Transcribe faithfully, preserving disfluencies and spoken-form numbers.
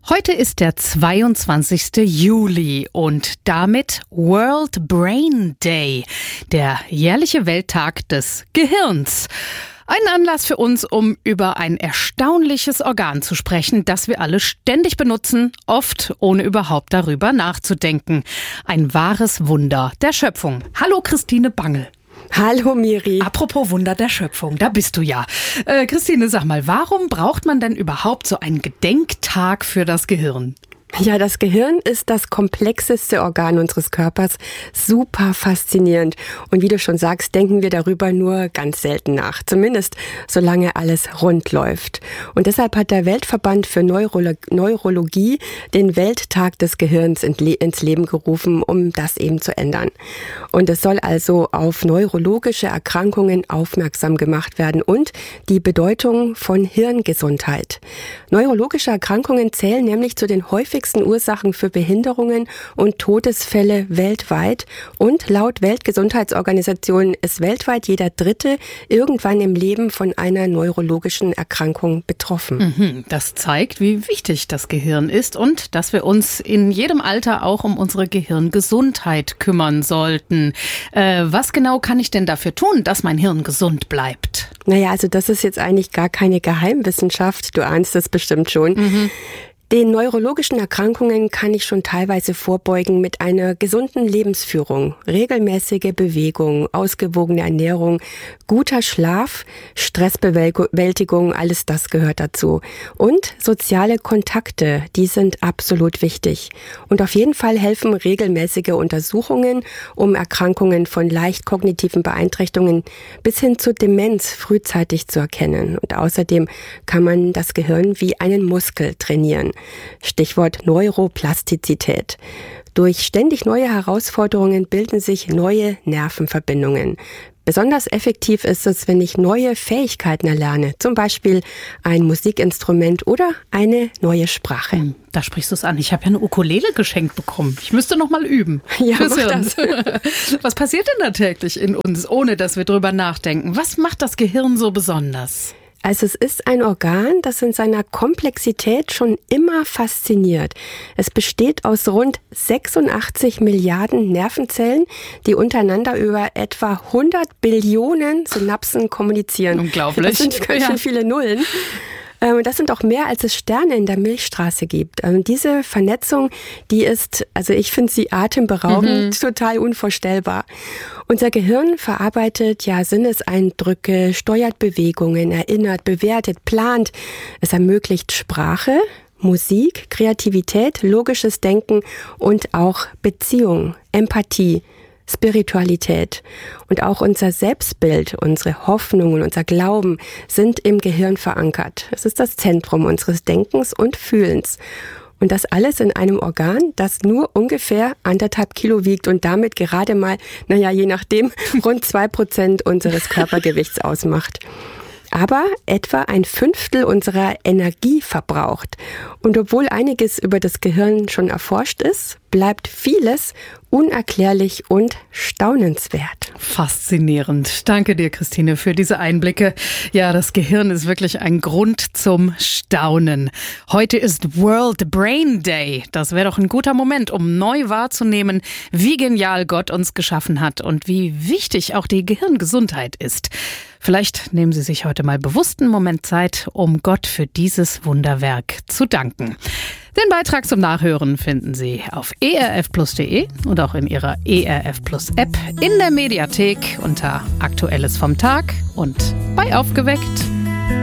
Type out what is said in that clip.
Heute ist der zweiundzwanzigste Juli und damit World Brain Day, der jährliche Welttag des Gehirns. Ein Anlass für uns, um über ein erstaunliches Organ zu sprechen, das wir alle ständig benutzen, oft ohne überhaupt darüber nachzudenken. Ein wahres Wunder der Schöpfung. Hallo Christine Bangel. Hallo Miri. Apropos Wunder der Schöpfung, da bist du ja. Äh, Christine, sag mal, warum braucht man denn überhaupt so einen Gedenktag für das Gehirn? Ja, das Gehirn ist das komplexeste Organ unseres Körpers. Super faszinierend. Und wie du schon sagst, denken wir darüber nur ganz selten nach. Zumindest solange alles rund läuft. Und deshalb hat der Weltverband für Neurolo- Neurologie den Welttag des Gehirns ins Leben gerufen, um das eben zu ändern. Und es soll also auf neurologische Erkrankungen aufmerksam gemacht werden und die Bedeutung von Hirngesundheit. Neurologische Erkrankungen zählen nämlich zu den häufigsten Ursachen für Behinderungen und Todesfälle weltweit. Und laut Weltgesundheitsorganisation ist weltweit jeder Dritte irgendwann im Leben von einer neurologischen Erkrankung betroffen. Mhm, das zeigt, wie wichtig das Gehirn ist und dass wir uns in jedem Alter auch um unsere Gehirngesundheit kümmern sollten. Äh, was genau kann ich denn dafür tun, dass mein Hirn gesund bleibt? Naja, also das ist jetzt eigentlich gar keine Geheimwissenschaft. Du ahnst es bestimmt schon. Mhm. Den neurologischen Erkrankungen kann ich schon teilweise vorbeugen mit einer gesunden Lebensführung, regelmäßige Bewegung, ausgewogene Ernährung, guter Schlaf, Stressbewältigung, alles das gehört dazu. Und soziale Kontakte, die sind absolut wichtig. Und auf jeden Fall helfen regelmäßige Untersuchungen, um Erkrankungen von leicht kognitiven Beeinträchtigungen bis hin zur Demenz frühzeitig zu erkennen. Und außerdem kann man das Gehirn wie einen Muskel trainieren. Stichwort Neuroplastizität. Durch ständig neue Herausforderungen bilden sich neue Nervenverbindungen. Besonders effektiv ist es, wenn ich neue Fähigkeiten erlerne, zum Beispiel ein Musikinstrument oder eine neue Sprache. Da sprichst du es an. Ich habe ja eine Ukulele geschenkt bekommen. Ich müsste noch mal üben. Ja, mach das. Was passiert denn da täglich in uns, ohne dass wir drüber nachdenken? Was macht das Gehirn so besonders? Also es ist ein Organ, das in seiner Komplexität schon immer fasziniert. Es besteht aus rund sechsundachtzig Milliarden Nervenzellen, die untereinander über etwa hundert Billionen Synapsen kommunizieren. Unglaublich. Das sind ganz schön viele Nullen. Das sind auch mehr, als es Sterne in der Milchstraße gibt. Und diese Vernetzung, die ist, also ich finde sie atemberaubend, mhm. total unvorstellbar. Unser Gehirn verarbeitet ja Sinneseindrücke, steuert Bewegungen, erinnert, bewertet, plant. Es ermöglicht Sprache, Musik, Kreativität, logisches Denken und auch Beziehung, Empathie, Spiritualität. Und auch unser Selbstbild, unsere Hoffnungen, unser Glauben sind im Gehirn verankert. Es ist das Zentrum unseres Denkens und Fühlens. Und das alles in einem Organ, das nur ungefähr anderthalb Kilo wiegt und damit gerade mal, naja, je nachdem, rund zwei Prozent unseres Körpergewichts ausmacht. Aber etwa ein Fünftel unserer Energie verbraucht. Und obwohl einiges über das Gehirn schon erforscht ist, bleibt vieles unerklärlich und staunenswert. Faszinierend. Danke dir, Christine, für diese Einblicke. Ja, das Gehirn ist wirklich ein Grund zum Staunen. Heute ist World Brain Day. Das wäre doch ein guter Moment, um neu wahrzunehmen, wie genial Gott uns geschaffen hat und wie wichtig auch die Gehirngesundheit ist. Vielleicht nehmen Sie sich heute mal bewusst einen Moment Zeit, um Gott für dieses Wunderwerk zu danken. Den Beitrag zum Nachhören finden Sie auf e r f plus punkt d e und auch in Ihrer E R F Plus App, in der Mediathek unter Aktuelles vom Tag und bei Aufgeweckt.